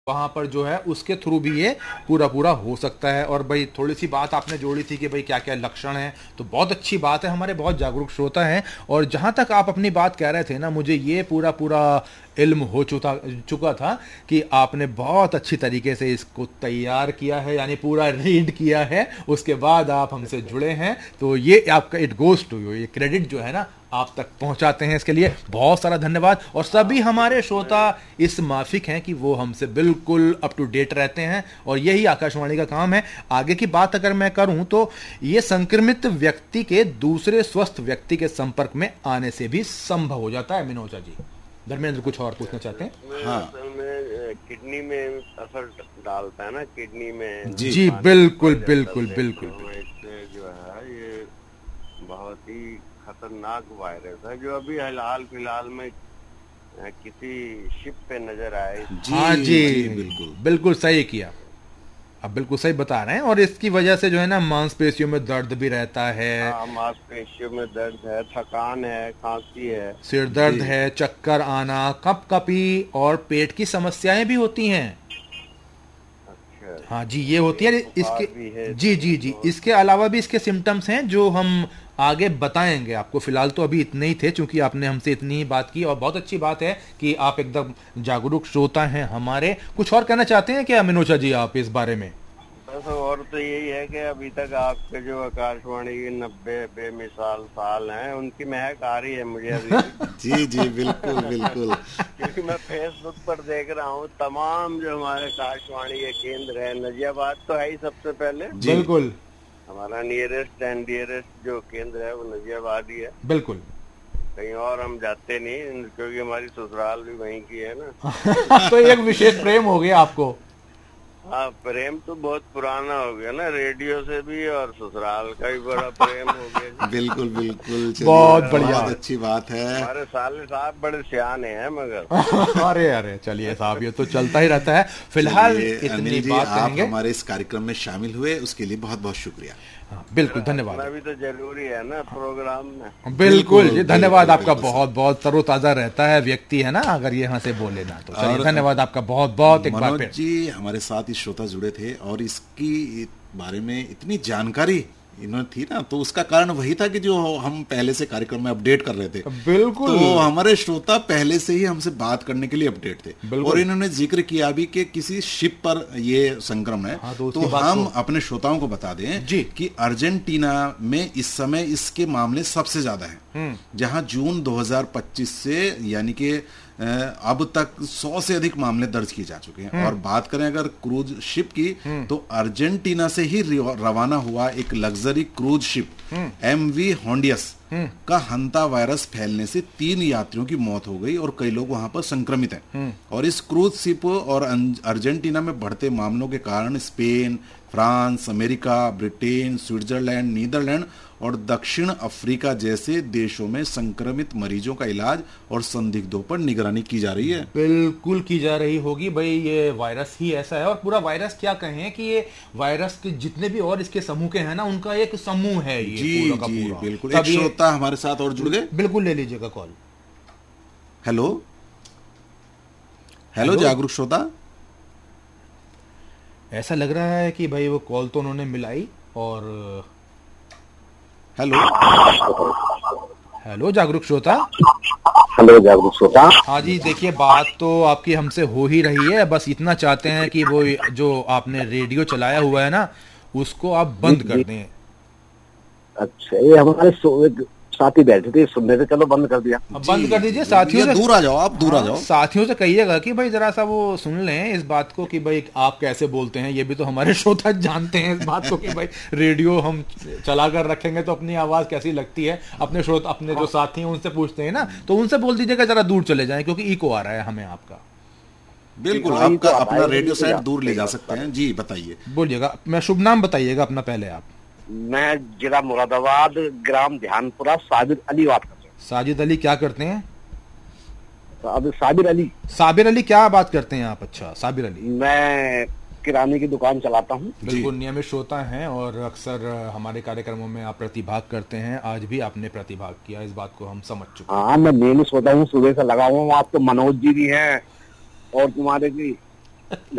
वहां पर जो है उसके थ्रू भी ये पूरा पूरा हो सकता है। और भाई थोड़ी सी बात आपने जोड़ी थी कि भाई क्या क्या लक्षण हैं, तो बहुत अच्छी बात है, हमारे बहुत जागरूक श्रोता हैं। और जहां तक आप अपनी बात कह रहे थे ना, मुझे ये पूरा पूरा इल्म हो चुका था कि आपने बहुत अच्छी तरीके से इसको तैयार किया है, यानी पूरा रीड किया है, उसके बाद आप हमसे जुड़े हैं। तो ये आपका इट गोज टू यू, ये क्रेडिट जो है ना आप तक पहुंचाते हैं, इसके लिए बहुत सारा धन्यवाद। और सभी हमारे श्रोता इस माफिक हैं कि वो हमसे बिल्कुल अप टू डेट रहते हैं, और यही आकाशवाणी का काम है। आगे की बात अगर मैं करूं तो ये संक्रमित व्यक्ति के दूसरे स्वस्थ व्यक्ति के संपर्क में आने से भी संभव हो जाता है। मिनोजा जी, धर्मेंद्र कुछ और पूछना चाहते हैं? हाँ, में किडनी में असर डालता है ना, किडनी में। जी बिल्कुल बिल्कुल बिल्कुल। इससे जो है ये बहुत ही खतरनाक वायरस है जो अभी हाल फिलहाल में किसी शिप पे नजर आए। हाँ जी बिल्कुल बिल्कुल सही किया, अब बिल्कुल सही बता रहे हैं। और इसकी वजह से जो है ना मांसपेशियों में दर्द भी रहता है। मांसपेशियों में दर्द है, थकान है, खांसी है, सिर दर्द है, चक्कर आना, कपकपी और पेट की समस्याएं भी होती हैं। हाँ जी, ये होती है। इसके जी जी जी, इसके अलावा भी इसके सिम्टम्स हैं जो हम आगे बताएंगे आपको। फिलहाल तो अभी इतने ही थे, क्योंकि आपने हमसे इतनी ही बात की, और बहुत अच्छी बात है कि आप एकदम जागरूक श्रोता हैं हमारे। कुछ और कहना चाहते हैं क्या मिनोजा जी आप इस बारे में? बस और तो यही है कि अभी तक आपके जो आकाशवाणी के 90 बेमिसाल साल हैं, उनकी महक आ रही है मुझे अभी। जी जी बिल्कुल बिल्कुल। क्योंकि मैं फेसबुक पर देख रहा हूँ तमाम जो हमारे आकाशवाणी के केंद्र है, नजियाबाद तो है ही सबसे पहले। बिल्कुल, हमारा नियरेस्ट एंड डियरेस्ट जो केंद्र है वो नजियाबाद ही है। बिल्कुल, कहीं और हम जाते नहीं, क्योंकि हमारी ससुराल भी वहीं की है ना। तो एक विशेष प्रेम हो गया आपको। हाँ, प्रेम तो बहुत पुराना हो गया ना, रेडियो से भी, और ससुराल का भी बड़ा प्रेम हो गया। बिल्कुल बिल्कुल, बहुत बढ़िया, बहुत अच्छी बात है। हमारे साले साहब बड़े सियाने हैं मगर। अरे अरे चलिए साहब, ये तो चलता ही रहता है। फिलहाल इतनी बात कहेंगे। आप हमारे इस कार्यक्रम में शामिल हुए उसके लिए बहुत बहुत शुक्रिया। हाँ, बिल्कुल धन्यवाद। भी तो जरूरी है ना प्रोग्राम में। बिल्कुल जी, धन्यवाद आपका बहुत बहुत। तरोताजा रहता है व्यक्ति है ना अगर ये यहाँ से बोले ना, तो चलिए धन्यवाद आपका बहुत बहुत। एक बार मनोज जी हमारे साथ ही श्रोता जुड़े थे और इसकी बारे में इतनी जानकारी इन्होंने थी ना, तो उसका कारण वही था कि जो हम पहले से कार्यक्रम में अपडेट कर रहे थे। बिल्कुल, तो हमारे श्रोता पहले से ही हमसे बात करने के लिए अपडेट थे। और इन्होंने जिक्र किया भी कि किसी शिप पर ये संक्रमण है। हाँ, तो हम अपने श्रोताओं को बता दें जी कि अर्जेंटीना में इस समय इसके मामले सबसे ज्यादा हैं, जहां जून 2025 से यानी कि अब तक 100 से अधिक मामले दर्ज किए जा चुके हैं। और बात करें अगर क्रूज शिप की, तो अर्जेंटीना से ही रवाना हुआ एक luxury cruise ship MV Hondius का हंता वायरस फैलने से 3 यात्रियों की मौत हो गई और कई लोग वहां पर संक्रमित हैं। और इस क्रूज शिप और अर्जेंटीना में बढ़ते मामलों के कारण Spain, France, America, Britain, Switzerland, Netherlands और दक्षिण अफ्रीका जैसे देशों में संक्रमित मरीजों का इलाज और संदिग्धों पर निगरानी की जा रही है। बिल्कुल की जा रही होगी भाई, ये वायरस ही ऐसा है। और पूरा वायरस क्या कहें कि ये वायरस के जितने भी और इसके समूह के हैं ना, उनका एक समूह है ये। जी पूरा का जी पूरा। बिल्कुल। एक श्रोता हमारे साथ और जुड़ गए। बिल्कुल ले लीजिएगा कॉल। हेलो हेलो, जागरूक श्रोता। ऐसा लग रहा है कि भाई वो कॉल तो उन्होंने मिलाई। और हेलो हेलो जागरूक श्रोता। हेलो जागरूक श्रोता। हाँ जी, देखिए बात तो आपकी हमसे हो ही रही है, बस इतना चाहते हैं कि वो जो आपने रेडियो चलाया हुआ है ना, उसको आप बंद कर दें। अच्छा, ये हमारे साथी बैठे थे सुनने से, चलो बंद कर दिया। अब बंद कर दीजिए। साथियों से दूर आ जाओ, आप दूर आ जाओ। साथियों से कहिएगा कि भाई जरा सा वो सुन लें इस बात को कि भाई आप कैसे बोलते हैं। ये भी तो हमारे श्रोता जानते हैं इस बात को कि भाई रेडियो हम चला कर रखेंगे तो अपनी आवाज कैसी लगती है। अपने श्रोता, अपने जो साथी हैं उनसे पूछते हैं ना, तो उनसे बोल दीजिएगा जरा दूर चले जाएं, क्योंकि इको आ रहा है हमें आपका। बिल्कुल, आपका अपना रेडियो सेट दूर ले जा सकते हैं। जी बताइए, बोलिएगा। मैं शुभ नाम बताइएगा अपना पहले आप। मैं जिला मुरादाबाद, ग्राम ध्यानपुरा, साबिर अली बात कर रहा हूँ। साजिद अली क्या करते हैं? साबिर अली। साबिर अली क्या बात करते हैं आप? अच्छा, साबिर अली। मैं किराने की दुकान चलाता हूँ। बिल्कुल नियमित श्रोता हैं और अक्सर हमारे कार्यक्रमों में आप प्रतिभाग करते हैं। आज भी आपने प्रतिभाग किया, इस बात को हम समझ चुके हैं। हाँ, मैं नियमित श्रोता हूँ, सुबह से लगा हुआ हूँ। आप तो मनोज जी भी हैं और तुम्हारे भी